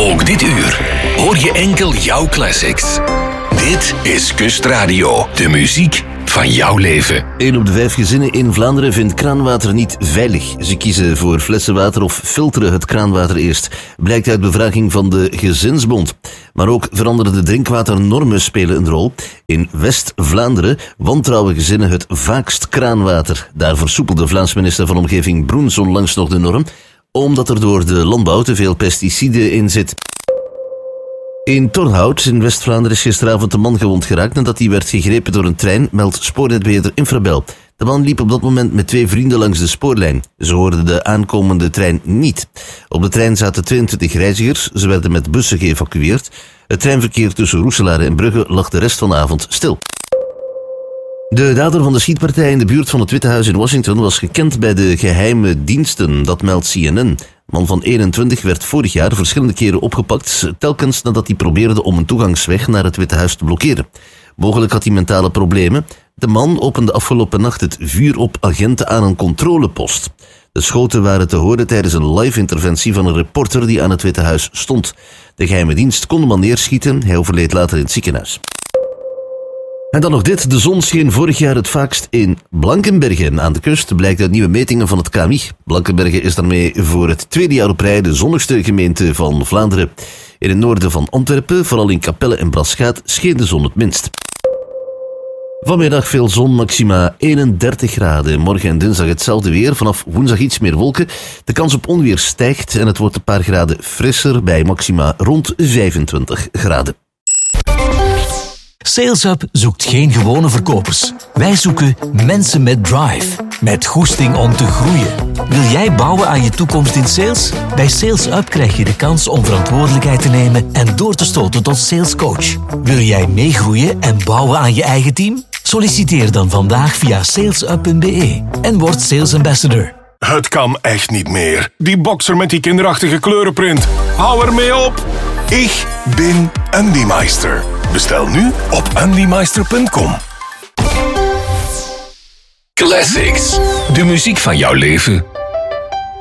Ook dit uur hoor je enkel jouw classics. Dit is Kustradio, de muziek van jouw leven. 1 op de 5 gezinnen in Vlaanderen vindt kraanwater niet veilig. Ze kiezen voor flessenwater of filteren het kraanwater eerst. Blijkt uit bevraging van de Gezinsbond. Maar ook veranderde drinkwaternormen spelen een rol. In West-Vlaanderen wantrouwen gezinnen het vaakst kraanwater. Daar versoepelde Vlaams minister van Omgeving Broens onlangs nog de norm, omdat er door de landbouw te veel pesticiden in zit. In Torhout in West-Vlaanderen is gisteravond een man gewond geraakt nadat hij werd gegrepen door een trein, meldt spoornetbeheerder Infrabel. De man liep op dat moment met 2 vrienden langs de spoorlijn. Ze hoorden de aankomende trein niet. Op de trein zaten 22 reizigers. Ze werden met bussen geëvacueerd. Het treinverkeer tussen Roeselare en Brugge lag de rest van de avond stil. De dader van de schietpartij in de buurt van het Witte Huis in Washington was gekend bij de geheime diensten, dat meldt CNN. De man van 21 werd vorig jaar verschillende keren opgepakt, telkens nadat hij probeerde om een toegangsweg naar het Witte Huis te blokkeren. Mogelijk had hij mentale problemen. De man opende afgelopen nacht het vuur op agenten aan een controlepost. De schoten waren te horen tijdens een live-interventie van een reporter die aan het Witte Huis stond. De geheime dienst kon de man neerschieten, hij overleed later in het ziekenhuis. En dan nog dit, de zon scheen vorig jaar het vaakst in Blankenberge aan de kust, blijkt uit nieuwe metingen van het KMI. Blankenberge is daarmee voor het tweede jaar op rij de zonnigste gemeente van Vlaanderen. In het noorden van Antwerpen, vooral in Capelle en Braschaat, scheen de zon het minst. Vanmiddag veel zon, maxima 31 graden. Morgen en dinsdag hetzelfde weer, vanaf woensdag iets meer wolken. De kans op onweer stijgt en het wordt een paar graden frisser bij maxima rond 25 graden. SalesUp zoekt geen gewone verkopers. Wij zoeken mensen met drive, met goesting om te groeien. Wil jij bouwen aan je toekomst in sales? Bij SalesUp krijg je de kans om verantwoordelijkheid te nemen en door te stoten tot salescoach. Wil jij meegroeien en bouwen aan je eigen team? Solliciteer dan vandaag via salesup.be en word Sales Ambassador. Het kan echt niet meer. Die boxer met die kinderachtige kleurenprint. Hou ermee op. Ik ben Andy Meister. Bestel nu op andymeister.com. Classics, de muziek van jouw leven.